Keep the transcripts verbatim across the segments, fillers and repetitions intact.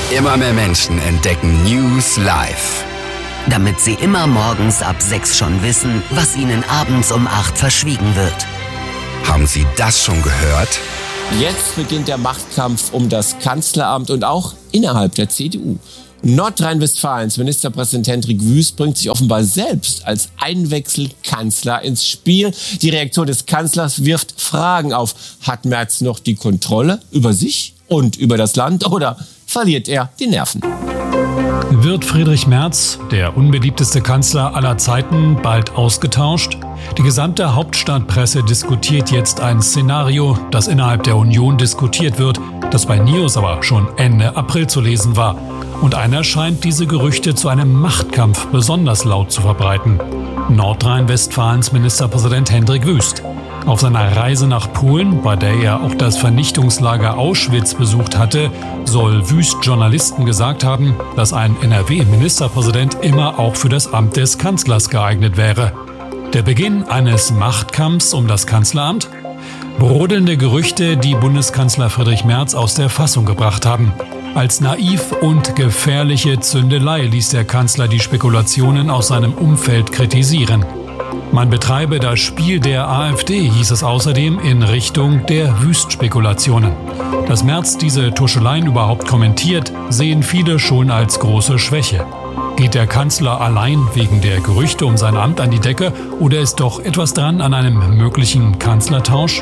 Immer mehr Menschen entdecken News Live. Damit sie immer morgens ab sechs schon wissen, was ihnen abends um acht verschwiegen wird. Haben Sie das schon gehört? Jetzt beginnt der Machtkampf um das Kanzleramt und auch innerhalb der C D U. Nordrhein-Westfalens Ministerpräsident Hendrik Wüst bringt sich offenbar selbst als Einwechselkanzler ins Spiel. Die Reaktion des Kanzlers wirft Fragen auf. Hat Merz noch die Kontrolle über sich und über das Land oder verliert er die Nerven? Wird Friedrich Merz, der unbeliebteste Kanzler aller Zeiten, bald ausgetauscht? Die gesamte Hauptstadtpresse diskutiert jetzt ein Szenario, das innerhalb der Union diskutiert wird, das bei News aber schon Ende April zu lesen war. Und einer scheint diese Gerüchte zu einem Machtkampf besonders laut zu verbreiten. Nordrhein-Westfalens Ministerpräsident Hendrik Wüst. Auf seiner Reise nach Polen, bei der er auch das Vernichtungslager Auschwitz besucht hatte, soll Wüst Journalisten gesagt haben, dass ein N R W-Ministerpräsident immer auch für das Amt des Kanzlers geeignet wäre. Der Beginn eines Machtkampfs um das Kanzleramt? Brodelnde Gerüchte, die Bundeskanzler Friedrich Merz aus der Fassung gebracht haben. Als naiv und gefährliche Zündelei ließ der Kanzler die Spekulationen aus seinem Umfeld kritisieren. Man betreibe das Spiel der AfD, hieß es außerdem, in Richtung der Wüst-Spekulationen. Dass Merz diese Tuscheleien überhaupt kommentiert, sehen viele schon als große Schwäche. Geht der Kanzler allein wegen der Gerüchte um sein Amt an die Decke oder ist doch etwas dran an einem möglichen Kanzlertausch?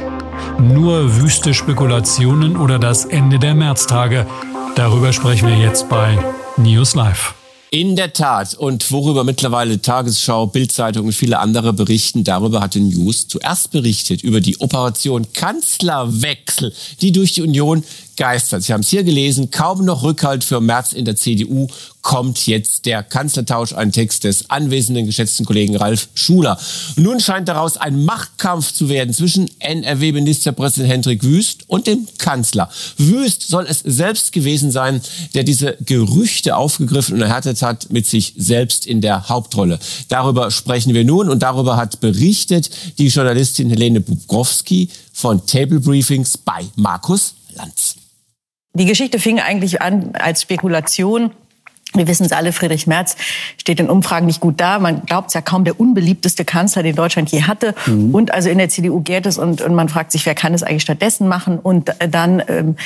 Nur wüste Spekulationen oder das Ende der Märztage? Darüber sprechen wir jetzt bei News Live. In der Tat. Und worüber mittlerweile Tagesschau, Bild-Zeitung und viele andere berichten, darüber hatte News zuerst berichtet, über die Operation Kanzlerwechsel, die durch die Union geistert. Sie haben es hier gelesen, kaum noch Rückhalt für Merz in der C D U, kommt jetzt der Kanzlertausch, ein Text des anwesenden geschätzten Kollegen Ralf Schuler. Nun scheint daraus ein Machtkampf zu werden zwischen N R W-Ministerpräsident Hendrik Wüst und dem Kanzler. Wüst soll es selbst gewesen sein, der diese Gerüchte aufgegriffen und erhärtet hat mit sich selbst in der Hauptrolle. Darüber sprechen wir nun und darüber hat berichtet die Journalistin Helene Bubrowski von Table Briefings bei Markus Lanz. Die Geschichte fing eigentlich an als Spekulation. Wir wissen es alle, Friedrich Merz steht in Umfragen nicht gut da. Man glaubt es ja kaum, der unbeliebteste Kanzler, den Deutschland je hatte. Mhm. Und also in der C D U gärt es und, und man fragt sich, wer kann es eigentlich stattdessen machen? Und dann ähm,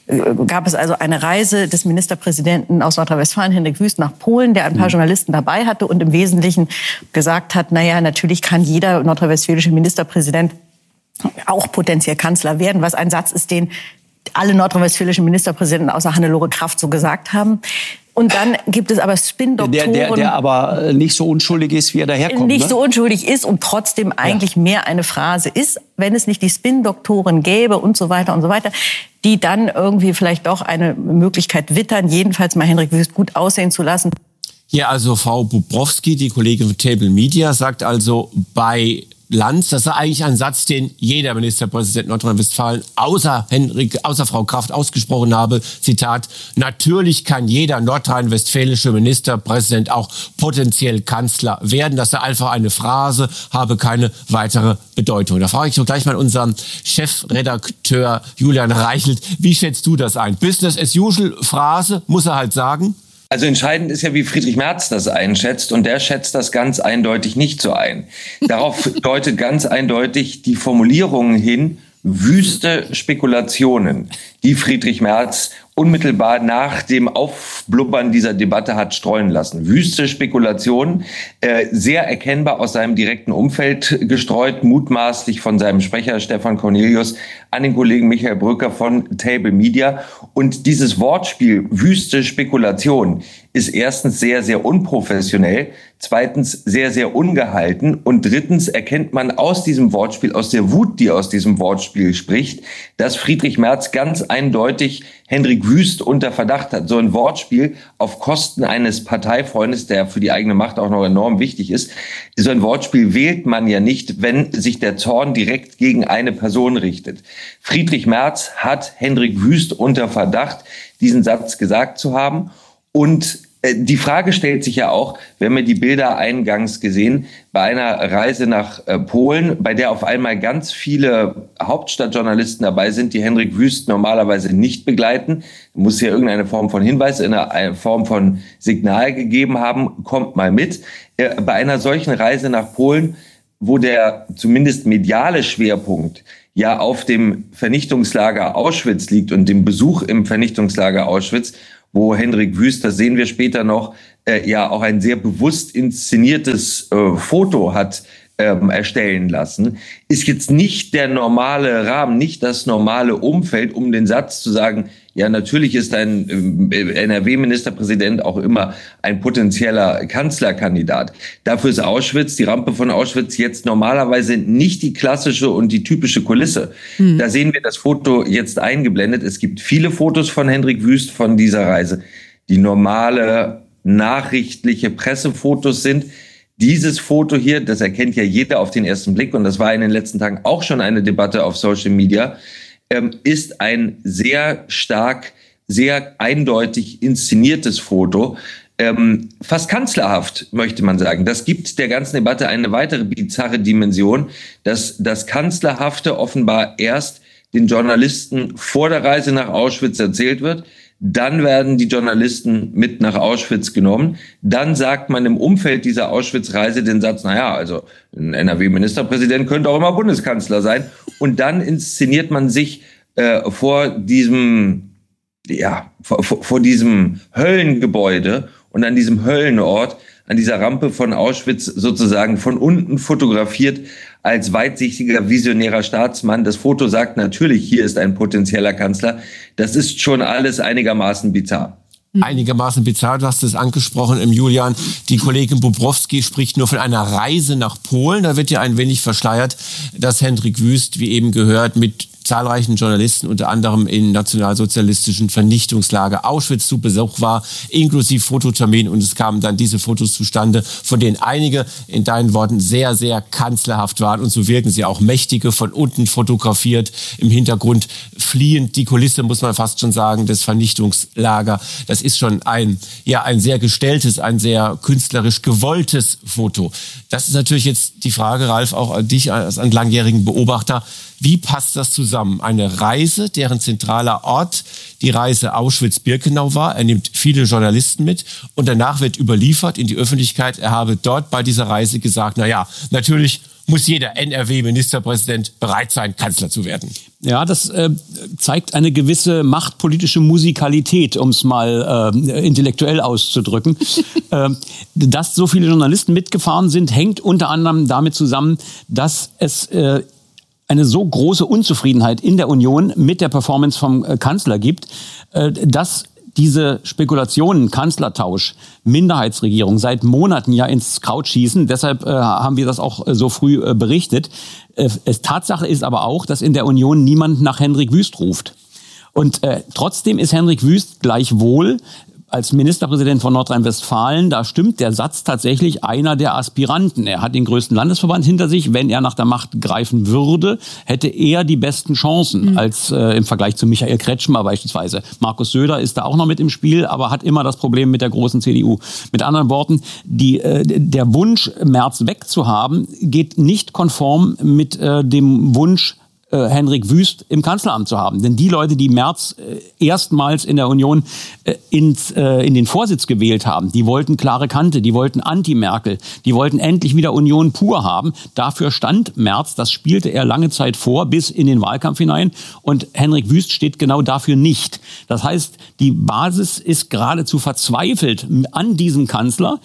gab es also eine Reise des Ministerpräsidenten aus Nordrhein-Westfalen, Hendrik Wüst, nach Polen, der ein paar mhm. Journalisten dabei hatte und im Wesentlichen gesagt hat, naja, natürlich kann jeder nordrhein-westfälische Ministerpräsident auch potenziell Kanzler werden, was ein Satz ist, den alle nordrhein-westfälischen Ministerpräsidenten außer Hannelore Kraft so gesagt haben. Und dann gibt es aber Spin-Doktoren. Der, der, der aber nicht so unschuldig ist, wie er daherkommt. Nicht ne? so unschuldig ist und trotzdem eigentlich ja. mehr eine Phrase ist, wenn es nicht die Spin-Doktoren gäbe und so weiter und so weiter, die dann irgendwie vielleicht doch eine Möglichkeit wittern, jedenfalls mal Hendrik Wüst gut aussehen zu lassen. Hier also Frau Bubrowski, die Kollegin von Table Media, sagt also bei Lanz, das ist eigentlich ein Satz, den jeder Ministerpräsident Nordrhein-Westfalen außer Henrik, außer Frau Kraft ausgesprochen habe. Zitat: Natürlich kann jeder nordrhein-westfälische Ministerpräsident auch potenziell Kanzler werden. Das sei einfach eine Phrase, habe keine weitere Bedeutung. Da frage ich doch gleich mal unseren Chefredakteur Julian Reichelt: Wie schätzt du das ein? Business as usual Phrase, muss er halt sagen? Also entscheidend ist ja, wie Friedrich Merz das einschätzt, und der schätzt das ganz eindeutig nicht so ein. Darauf deutet ganz eindeutig die Formulierung hin, wüste Spekulationen, die Friedrich Merz unmittelbar nach dem Aufblubbern dieser Debatte hat streuen lassen. Wüste Spekulationen, äh, sehr erkennbar aus seinem direkten Umfeld gestreut, mutmaßlich von seinem Sprecher Stefan Cornelius an den Kollegen Michael Brücker von Table Media. Und dieses Wortspiel wüste Spekulation ist erstens sehr, sehr unprofessionell, zweitens sehr, sehr ungehalten und drittens erkennt man aus diesem Wortspiel, aus der Wut, die aus diesem Wortspiel spricht, dass Friedrich Merz ganz eindeutig Hendrik Wüst unter Verdacht hat. So ein Wortspiel auf Kosten eines Parteifreundes, der für die eigene Macht auch noch enorm wichtig ist. So ein Wortspiel wählt man ja nicht, wenn sich der Zorn direkt gegen eine Person richtet. Friedrich Merz hat Hendrik Wüst unter Verdacht, diesen Satz gesagt zu haben. Und Die Frage stellt sich ja auch, wir haben ja die Bilder eingangs gesehen, bei einer Reise nach äh, Polen, bei der auf einmal ganz viele Hauptstadtjournalisten dabei sind, die Hendrik Wüst normalerweise nicht begleiten. Muss ja irgendeine Form von Hinweis, eine, eine Form von Signal gegeben haben, kommt mal mit. Äh, bei einer solchen Reise nach Polen, wo der zumindest mediale Schwerpunkt ja auf dem Vernichtungslager Auschwitz liegt und dem Besuch im Vernichtungslager Auschwitz, wo Hendrik Wüst, das sehen wir später noch, äh, ja auch ein sehr bewusst inszeniertes äh, Foto hat ähm, erstellen lassen, ist jetzt nicht der normale Rahmen, nicht das normale Umfeld, um den Satz zu sagen, ja, natürlich ist ein äh, N R W-Ministerpräsident auch immer ein potenzieller Kanzlerkandidat. Dafür ist Auschwitz, die Rampe von Auschwitz, jetzt normalerweise nicht die klassische und die typische Kulisse. Mhm. Da sehen wir das Foto jetzt eingeblendet. Es gibt viele Fotos von Hendrik Wüst von dieser Reise, die normale, nachrichtliche Pressefotos sind. Dieses Foto hier, das erkennt ja jeder auf den ersten Blick, und das war in den letzten Tagen auch schon eine Debatte auf Social Media, ähm, ist ein sehr stark, sehr eindeutig inszeniertes Foto, ähm, fast kanzlerhaft, möchte man sagen. Das gibt der ganzen Debatte eine weitere bizarre Dimension, dass das Kanzlerhafte offenbar erst den Journalisten vor der Reise nach Auschwitz erzählt wird. Dann werden die Journalisten mit nach Auschwitz genommen. Dann sagt man im Umfeld dieser Auschwitz-Reise den Satz, naja, also ein N R W-Ministerpräsident könnte auch immer Bundeskanzler sein. Und dann inszeniert man sich äh, vor diesem, ja, vor, vor diesem Höllengebäude und an diesem Höllenort, an dieser Rampe von Auschwitz sozusagen von unten fotografiert als weitsichtiger, visionärer Staatsmann. Das Foto sagt natürlich, hier ist ein potenzieller Kanzler. Das ist schon alles einigermaßen bizarr. Einigermaßen bizarr, du hast es angesprochen, im Julian. Die Kollegin Bobrowski spricht nur von einer Reise nach Polen. Da wird ja ein wenig verschleiert, dass Hendrik Wüst, wie eben gehört, mit zahlreichen Journalisten, unter anderem im nationalsozialistischen Vernichtungslager Auschwitz zu Besuch war, inklusive Fototermin, und es kamen dann diese Fotos zustande, von denen einige in deinen Worten sehr, sehr kanzlerhaft waren, und so wirken sie auch mächtige, von unten fotografiert, im Hintergrund fliehend die Kulisse, muss man fast schon sagen, des Vernichtungslager. Das ist schon ein, ja, ein sehr gestelltes, ein sehr künstlerisch gewolltes Foto. Das ist natürlich jetzt die Frage, Ralf, auch an dich als einen langjährigen Beobachter. Wie passt das zusammen? Eine Reise, deren zentraler Ort die Reise Auschwitz-Birkenau war. Er nimmt viele Journalisten mit und danach wird überliefert in die Öffentlichkeit, er habe dort bei dieser Reise gesagt, na ja, natürlich muss jeder N R W-Ministerpräsident bereit sein, Kanzler zu werden. Ja, das äh, zeigt eine gewisse machtpolitische Musikalität, um es mal äh, intellektuell auszudrücken. äh, dass so viele Journalisten mitgefahren sind, hängt unter anderem damit zusammen, dass es äh, eine so große Unzufriedenheit in der Union mit der Performance vom äh, Kanzler gibt, äh, dass diese Spekulationen, Kanzlertausch, Minderheitsregierung seit Monaten ja ins Kraut schießen. Deshalb äh, haben wir das auch äh, so früh äh, berichtet. Äh, es, Tatsache ist aber auch, dass in der Union niemand nach Hendrik Wüst ruft. Und äh, trotzdem ist Hendrik Wüst gleichwohl als Ministerpräsident von Nordrhein-Westfalen, da stimmt der Satz tatsächlich, einer der Aspiranten. Er hat den größten Landesverband hinter sich. Wenn er nach der Macht greifen würde, hätte er die besten Chancen mhm. als äh, im Vergleich zu Michael Kretschmer beispielsweise. Markus Söder ist da auch noch mit im Spiel, aber hat immer das Problem mit der großen C D U. Mit anderen Worten, die, äh, der Wunsch, Merz wegzuhaben, geht nicht konform mit äh, dem Wunsch, Hendrik Wüst im Kanzleramt zu haben. Denn die Leute, die Merz äh, erstmals in der Union äh, ins, äh, in den Vorsitz gewählt haben, die wollten klare Kante, die wollten Anti-Merkel, die wollten endlich wieder Union pur haben. Dafür stand Merz, das spielte er lange Zeit vor, bis in den Wahlkampf hinein. Und Hendrik Wüst steht genau dafür nicht. Das heißt, die Basis ist geradezu verzweifelt an diesem Kanzler.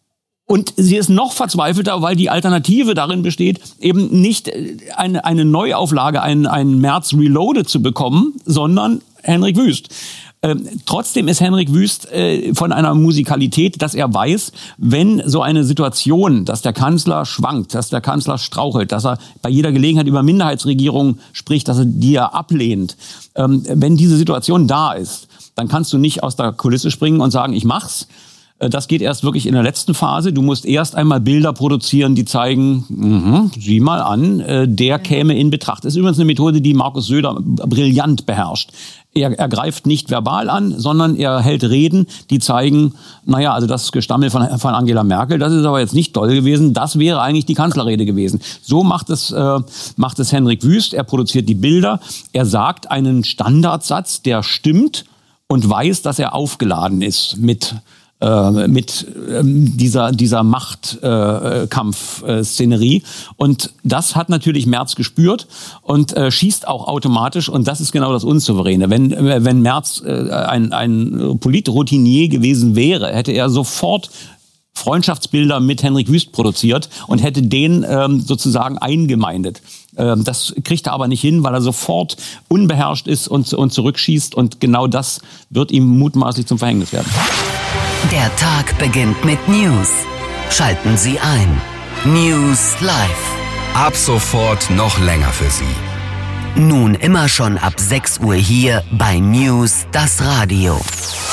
Und sie ist noch verzweifelter, weil die Alternative darin besteht, eben nicht eine, eine Neuauflage, einen, einen Merz Reloaded zu bekommen, sondern Hendrik Wüst. Ähm, trotzdem ist Hendrik Wüst äh, von einer Musikalität, dass er weiß, wenn so eine Situation, dass der Kanzler schwankt, dass der Kanzler strauchelt, dass er bei jeder Gelegenheit über Minderheitsregierungen spricht, dass er die er ablehnt, ähm, wenn diese Situation da ist, dann kannst du nicht aus der Kulisse springen und sagen, ich mach's, Das geht erst wirklich in der letzten Phase. Du musst erst einmal Bilder produzieren, die zeigen, mh, sieh mal an, der käme in Betracht. Das ist übrigens eine Methode, die Markus Söder brillant beherrscht. Er, er greift nicht verbal an, sondern er hält Reden, die zeigen, naja, also das Gestammel von, von Angela Merkel, das ist aber jetzt nicht toll gewesen, das wäre eigentlich die Kanzlerrede gewesen. So macht es, äh, macht es Henrik Wüst, er produziert die Bilder, er sagt einen Standardsatz, der stimmt und weiß, dass er aufgeladen ist mit Äh, mit ähm, dieser dieser Machtkampf-Szenerie. Äh, und das hat natürlich Merz gespürt und äh, schießt auch automatisch. Und das ist genau das Unsouveräne. Wenn äh, wenn Merz äh, ein ein Politroutinier gewesen wäre, hätte er sofort Freundschaftsbilder mit Henrik Wüst produziert und hätte den ähm, sozusagen eingemeindet. Ähm, das kriegt er aber nicht hin, weil er sofort unbeherrscht ist und, und zurückschießt. Und genau das wird ihm mutmaßlich zum Verhängnis werden. Der Tag beginnt mit News. Schalten Sie ein. News Live. Ab sofort noch länger für Sie. Nun immer schon ab sechs Uhr hier bei News, das Radio.